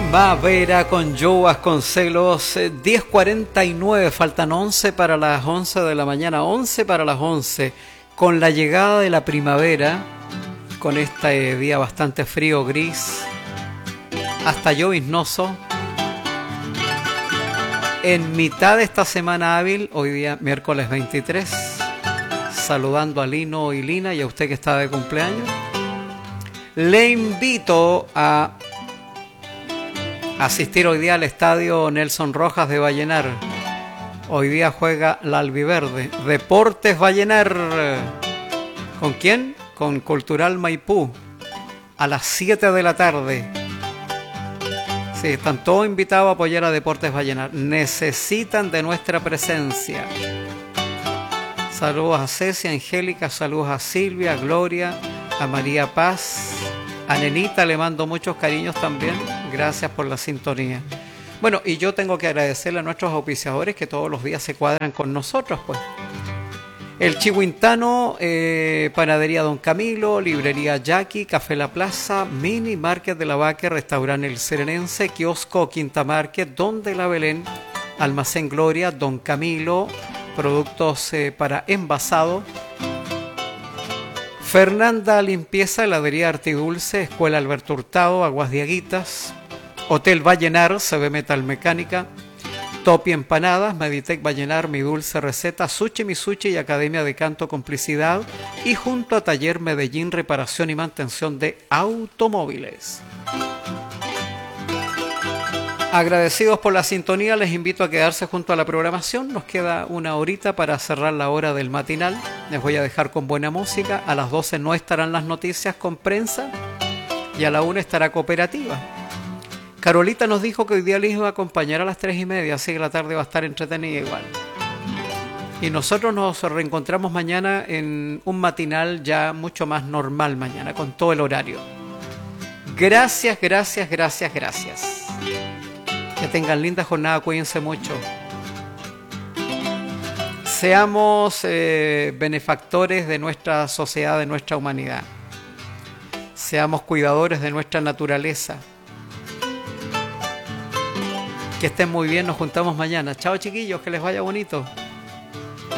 Primavera con Joe Vasconcelos, 10:49, faltan 11 para las 11 de la mañana, 11 para las 11, con la llegada de la primavera, con este día bastante frío, gris, hasta lloviznoso, en mitad de esta semana hábil, hoy día miércoles 23, saludando a Lino y Lina y a usted que está de cumpleaños, le invito a asistir hoy día al estadio Nelson Rojas de Vallenar. Hoy día juega la Albiverde. Deportes Vallenar. ¿Con quién? Con Cultural Maipú. A las 7 de la tarde. Sí, están todos invitados a apoyar a Deportes Vallenar. Necesitan de nuestra presencia. Saludos a Ceci, a Angélica, saludos a Silvia, a Gloria, a María Paz. A Nenita le mando muchos cariños también. Gracias por la sintonía. Bueno, y yo tengo que agradecerle a nuestros auspiciadores que todos los días se cuadran con nosotros, pues. El Chihuintano, Panadería Don Camilo, Librería Jackie, Café La Plaza, Mini Market de la Vaque, Restaurante El Serenense, Kiosco Quinta Market, Don de la Belén, Almacén Gloria, Don Camilo, productos para envasado. Fernanda Limpieza, Heladería Artidulce, Escuela Alberto Hurtado, Aguas de Aguitas, Hotel Vallenar, CB Metal Mecánica, Topi Empanadas, Meditec Vallenar, Mi Dulce Receta, Sushi Misuchi y Academia de Canto Complicidad, y junto a Taller Medellín, reparación y mantención de automóviles. Agradecidos por la sintonía, les invito a quedarse junto a la programación. Nos queda una horita para cerrar la hora del matinal. Les voy a dejar con buena música. A las 12 no estarán las noticias con prensa y a la 1 estará Cooperativa. Carolita nos dijo que hoy día les iba a acompañar a las 3:30, así que la tarde va a estar entretenida igual. Y nosotros nos reencontramos mañana en un matinal ya mucho más normal mañana, con todo el horario. Gracias, gracias, gracias, gracias. Que tengan linda jornada, cuídense mucho. Seamos benefactores de nuestra sociedad, de nuestra humanidad. Seamos cuidadores de nuestra naturaleza. Que estén muy bien, nos juntamos mañana. Chao chiquillos, que les vaya bonito.